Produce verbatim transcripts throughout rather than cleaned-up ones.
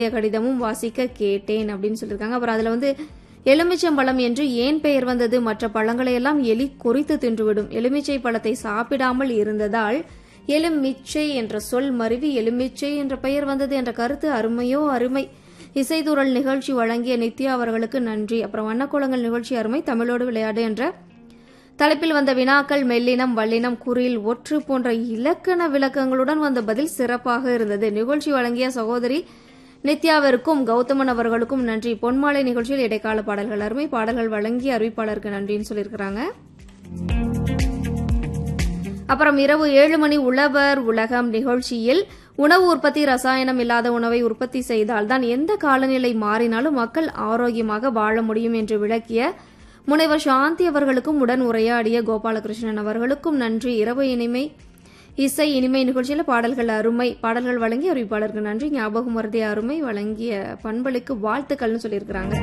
கடிதமும் வாசிக்க கேட்டேன் அப்படின்னு சொல்லியிருக்காங்க. அப்புறம் அதுல வந்து எலுமிச்சம்பழம் என்று ஏன் பெயர் வந்தது? மற்ற பழங்களை எல்லாம் எலி கொறித்து தின்றுவிடும். எலுமிச்சை பழத்தை சாப்பிடாமல் இருந்ததால் எலுமிச்சை என்ற சொல் மருவி எலுமிச்சை என்ற பெயர் வந்தது என்ற கருத்து அருமையோ அருமை. இசைதூரல் நிகழ்ச்சி வழங்கிய நித்யா அவர்களுக்கு நன்றி. அப்புறம் வண்ணக்கோலங்கள் நிகழ்ச்சி அருமை. தமிழோடு விளையாடு என்ற தலைப்பில் வந்த வினாக்கள் மெல்லினம், வல்லினம், குறில், ஒற்று போன்ற இலக்கண விளக்கங்களுடன் வந்த பதில் சிறப்பாக இருந்தது. நிகழ்ச்சி வழங்கிய சகோதரி நித்யாவிற்கும் கௌதமன் அவர்களுக்கும் நன்றி. பொன்மாலை நிகழ்ச்சியில் இடைக்கால பாடல்கள் அருமை. பாடல்கள் வழங்கிய அறிவிப்பாளருக்கு நன்றின்னு சொல்லியிருக்கிறாங்க. அப்புறம் இரவு ஏழு மணி உழவர் உலகம் நிகழ்ச்சியில் உணவு உற்பத்தி ரசாயனம் இல்லாத உணவை உற்பத்தி செய்தால்தான் எந்த காலநிலை மாறினாலும் மக்கள் ஆரோக்கியமாக வாழ முடியும் என்று விளக்கிய முனைவர் சாந்தி அவர்களுக்கும் உடன் உரையாடிய கோபாலகிருஷ்ணன் அவர்களுக்கும் நன்றி. இரவு இனிமை இசை இனிமை நிகழ்ச்சியில் பாடல்கள் அருமை. பாடல்கள் வழங்கிய அறிவிப்பாளருக்கு நன்றி. ஞாபகம் வருதே அருமை. வழங்கிய பண்பளுக்கு வாழ்த்துக்கள்னு சொல்லியிருக்கிறாங்க.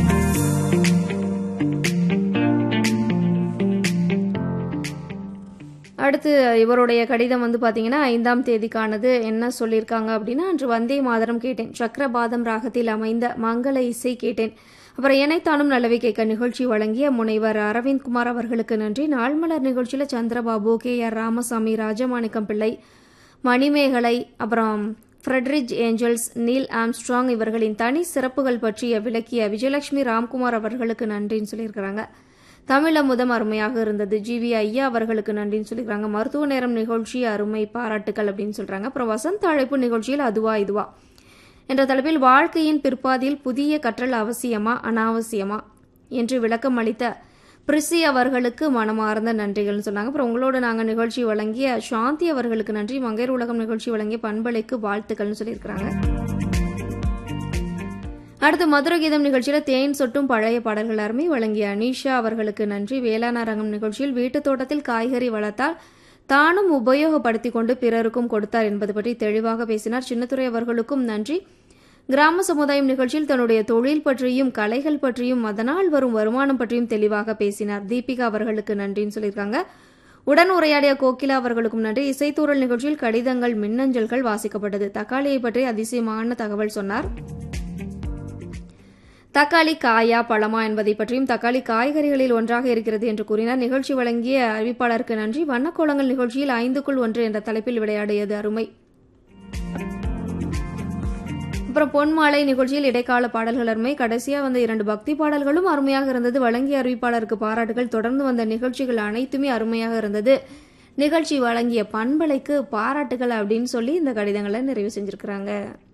அடுத்து இவருடைய கடிதம் வந்து பாத்தீங்கன்னா ஐந்தாம் தேதிக்கானது. என்ன சொல்லியிருக்காங்க அப்படின்னா, அன்று வந்தே மாதரம் கேட்டேன். சக்கரபாதம் ராகத்தில் அமைந்த மங்கள இசை கேட்டேன். அப்புறம் இணைத்தானும் நல்லவை கேட்க நிகழ்ச்சி வழங்கிய முனைவர் அரவிந்த்குமார் அவர்களுக்கு நன்றி. நாள்மலர் நிகழ்ச்சியில் சந்திரபாபு, கே ஆர் ராமசாமி, ராஜமாணிக்கம் பிள்ளை, மணிமேகலை, அப்புறம் ஃப்ரெட்ரிச் ஏஞ்சல்ஸ், நீல் ஆம்ஸ்ட்ராங் இவர்களின் தனி சிறப்புகள் பற்றிய விளக்கிய விஜயலட்சுமி ராம்குமார் அவர்களுக்கு நன்றின்னு சொல்லியிருக்கிறாங்க. தமிழ் அமுதம் அருமையாக இருந்தது. ஜி வி ஐயா அவர்களுக்கு நன்றின்னு சொல்லியிருக்காங்க. மருத்துவ நேரம் நிகழ்ச்சி அருமை, பாராட்டுக்கள் அப்படின்னு சொல்றாங்க. அப்புறம் வசந்த அழைப்பு நிகழ்ச்சியில் அதுவா இதுவா என்ற தலைப்பில் வாழ்க்கையின் பிற்பாதியில் புதிய கற்றல் அவசியமா அனாவசியமா என்று விளக்கம் அளித்த பிரிசி அவர்களுக்கு மனமார்ந்த நன்றிகள்னு சொன்னாங்க. அப்புறம் உங்களோட நாங்கள் நிகழ்ச்சி வழங்கிய சாந்தி அவர்களுக்கு நன்றி. மங்கையர் உலகம் நிகழ்ச்சி வழங்கிய பண்பலைக்கு வாழ்த்துக்கள்னு சொல்லியிருக்கிறாங்க. அடுத்து மதுரை கீதம் நிகழ்ச்சியில தேன் சொட்டும் பழைய பாடல்கள் அருமை வழங்கிய அனீஷா அவர்களுக்கு நன்றி. வேளாண் அரங்கம் நிகழ்ச்சியில் வீட்டு தோட்டத்தில் காய்கறி வளர்த்தால் தானும் உபயோகப்படுத்திக் கொண்டு பிறருக்கும் கொடுத்தார் என்பது பற்றி தெளிவாக பேசினார். சின்னத்துறை அவர்களுக்கும் நன்றி. கிராம சமுதாயம் நிகழ்ச்சியில் தன்னுடைய தொழில் பற்றியும் கலைகள் பற்றியும் அதனால் வரும் வருமானம் பற்றியும் தெளிவாக பேசினார். தீபிகா அவர்களுக்கு நன்றின்னு சொல்லியிருக்காங்க. உடன் உரையாடிய கோகிலா அவர்களுக்கும் நன்றி. இசைத்தூரல் நிகழ்ச்சியில் கடிதங்கள் மின்னஞ்சல்கள் வாசிக்கப்பட்டது. தக்காளியை பற்றி அதிசயமான தகவல் சொன்னார். தக்காளி காயா பழமா என்பதை பற்றியும் தக்காளி காய்கறிகளில் ஒன்றாக இருக்கிறது என்று கூறினார். நிகழ்ச்சி வழங்கிய அறிவிப்பாளருக்கு நன்றி. வண்ணக்கோலங்கள் நிகழ்ச்சியில் ஐந்துக்குள் ஒன்று என்ற தலைப்பில் விளையாடியது அருமை. அப்புறம் பொன்மாலை நிகழ்ச்சியில் இடைக்கால பாடல்கள் அருமை. கடைசியா வந்த இரண்டு பக்தி பாடல்களும் அருமையாக இருந்தது. வழங்கிய அறிவிப்பாளருக்கு பாராட்டுகள். தொடர்ந்து வந்த நிகழ்ச்சிகள் அனைத்துமே அருமையாக இருந்தது. நிகழ்ச்சி வழங்கிய பண்பலைக்கு பாராட்டுகள் அப்படின்னு சொல்லி இந்த கடிதங்களை நிறைவு செஞ்சிருக்கிறாங்க.